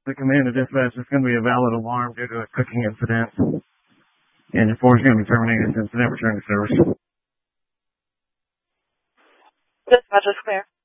The command to dispatch is going to be a valid alarm due to a cooking incident. And your 4 is going to be terminated since it never returned to service. Dispatch is clear.